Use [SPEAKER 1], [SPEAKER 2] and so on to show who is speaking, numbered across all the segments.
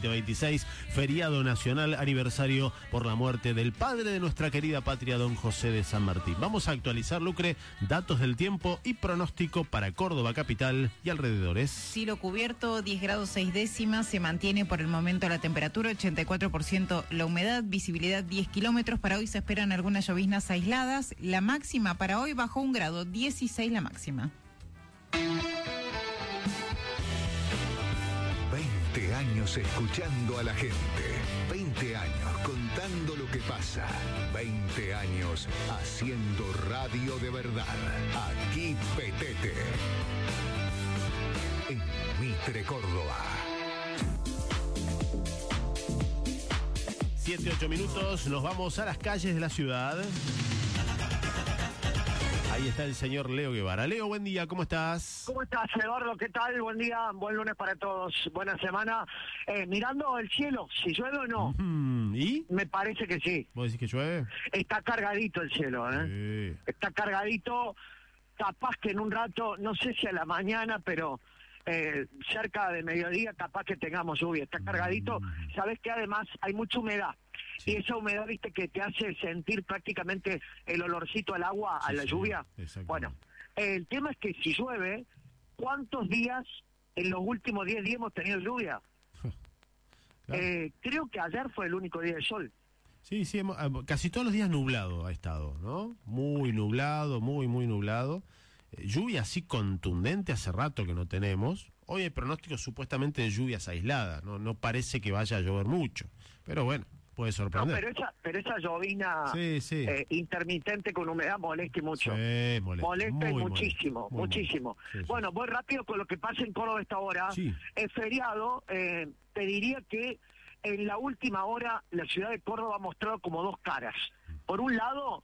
[SPEAKER 1] 2026, feriado nacional, aniversario por la muerte del padre de nuestra querida patria, don José de San Martín. Vamos a actualizar, Lucre, datos del tiempo y pronóstico para Córdoba capital y alrededores.
[SPEAKER 2] Cielo cubierto, 10 grados 6 décimas, se mantiene por el momento la temperatura, 84% la humedad, visibilidad 10 kilómetros. Para hoy se esperan algunas lloviznas aisladas. La máxima para hoy bajó 1 grado, 16 la máxima.
[SPEAKER 3] 20 años escuchando a la gente, 20 años contando lo que pasa, 20 años haciendo radio de verdad. Aquí Petete, en Mitre, Córdoba.
[SPEAKER 1] 7-8 minutos, nos vamos a las calles de la ciudad. Ahí está el señor Leo Guevara. Leo, buen día, ¿cómo estás?
[SPEAKER 4] ¿Cómo estás, Eduardo? ¿Qué tal? Buen día, buen lunes para todos. Buena semana. Mirando el cielo, si llueve o no.
[SPEAKER 1] ¿Y?
[SPEAKER 4] Me parece que sí.
[SPEAKER 1] ¿Vos decís que llueve?
[SPEAKER 4] Está cargadito el cielo, ¿eh?
[SPEAKER 1] Sí.
[SPEAKER 4] Está cargadito. Capaz que en un rato, no sé si a la mañana, pero cerca de mediodía capaz que tengamos lluvia. Está cargadito. Sabés que además hay mucha humedad. Sí. Y esa humedad, viste, que te hace sentir prácticamente el olorcito al agua, sí, a la lluvia. Bueno, el tema es que si llueve, ¿cuántos días en los últimos 10 días hemos tenido lluvia? Claro. Creo que ayer fue el único día de sol.
[SPEAKER 1] Sí, casi todos los días nublado ha estado, ¿no? Muy nublado, muy nublado. Lluvia así contundente hace rato que no tenemos. Hoy hay pronósticos supuestamente de lluvias aisladas, no parece que vaya a llover mucho, pero bueno, puede sorprender.
[SPEAKER 4] No, pero esa llovina intermitente con humedad molesta mucho.
[SPEAKER 1] Sí, molesta muchísimo.
[SPEAKER 4] Sí. Bueno, voy rápido con lo que pasa en Córdoba a esta hora. Sí. Es feriado, te diría que en la última hora la ciudad de Córdoba ha mostrado como dos caras. Por un lado,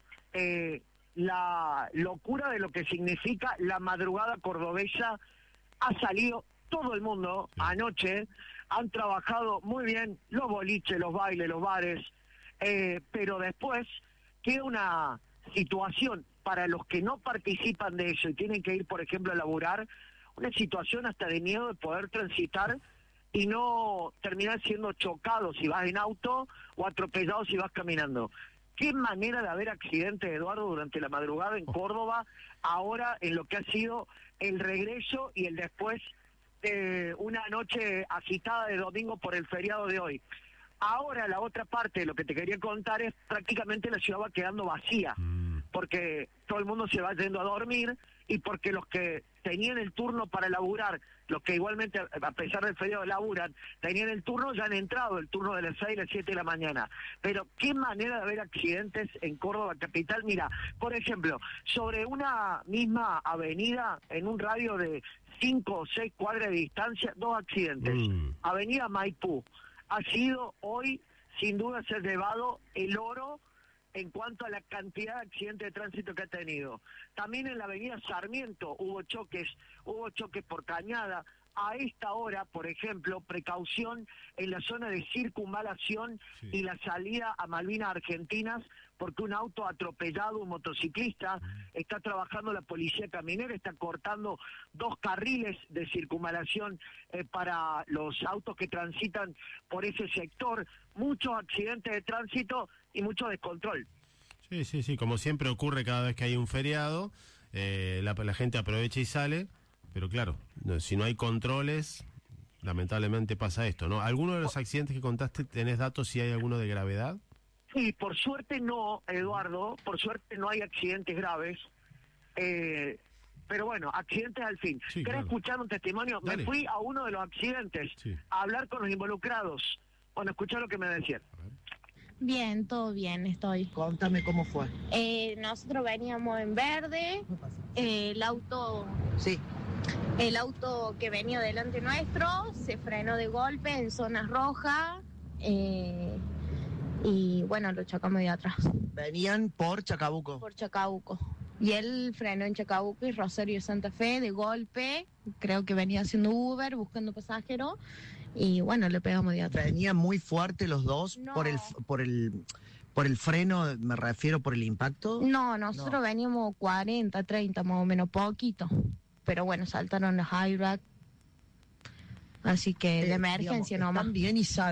[SPEAKER 4] la locura de lo que significa la madrugada cordobesa. Ha salido todo el mundo anoche, han trabajado muy bien los boliches, los bailes, los bares, pero después queda una situación para los que no participan de eso y tienen que ir, por ejemplo, a laburar, una situación hasta de miedo de poder transitar y no terminar siendo chocado si vas en auto o atropellado si vas caminando. Qué manera de haber accidentes, Eduardo, durante la madrugada en Córdoba, ahora en lo que ha sido el regreso y el después de una noche agitada de domingo por el feriado de hoy. Ahora la otra parte de lo que te quería contar es prácticamente la ciudad va quedando vacía, porque todo el mundo se va yendo a dormir y porque los que tenían el turno para laburar, los que igualmente a pesar del feriado laburan, tenían el turno, ya han entrado el turno de las 6 a las 7 de la mañana. Pero qué manera de haber accidentes en Córdoba capital. Mira, por ejemplo, sobre una misma avenida, en un radio de 5 o 6 cuadras de distancia, 2 accidentes. Avenida Maipú. Ha sido hoy, sin duda, se ha llevado el oro en cuanto a la cantidad de accidentes de tránsito que ha tenido. También en la avenida Sarmiento hubo choques por Cañada. A esta hora, por ejemplo, precaución en la zona de circunvalación y la salida a Malvinas Argentinas, porque un auto atropellado, un motociclista, está trabajando la policía caminera, está cortando 2 carriles de circunvalación para los autos que transitan por ese sector. Muchos accidentes de tránsito y mucho descontrol.
[SPEAKER 1] Sí, como siempre ocurre cada vez que hay un feriado, la gente aprovecha y sale. Pero claro, si no hay controles, lamentablemente pasa esto, ¿no? ¿Alguno de los accidentes que contaste, tenés datos si hay alguno de gravedad?
[SPEAKER 4] Sí, por suerte no, Eduardo, por suerte no hay accidentes graves, pero bueno, accidentes al fin.
[SPEAKER 1] Sí,
[SPEAKER 4] ¿Querés escuchar un testimonio?
[SPEAKER 1] Dale.
[SPEAKER 4] Me fui a uno de los accidentes a hablar con los involucrados. Bueno, escuchá lo que me decían.
[SPEAKER 5] Bien, todo bien, estoy.
[SPEAKER 6] Contame cómo fue.
[SPEAKER 5] Nosotros veníamos en verde, el auto que venía delante nuestro se frenó de golpe en zonas rojas y bueno, lo chocamos de atrás.
[SPEAKER 6] Venían por Chacabuco.
[SPEAKER 5] Por Chacabuco. Y él frenó en Chacabuco y Rosario de Santa Fe de golpe, creo que venía haciendo Uber, buscando pasajero, y bueno, le pegamos de atrás.
[SPEAKER 6] ¿Venían muy fuerte los dos?
[SPEAKER 5] No.
[SPEAKER 6] Por el freno, me refiero, por el impacto?
[SPEAKER 5] No, nosotros veníamos 40, 30 más o menos, poquito. Pero bueno, saltaron los high rack. Así que de emergencia
[SPEAKER 6] digamos,
[SPEAKER 5] nomás.
[SPEAKER 6] Están bien y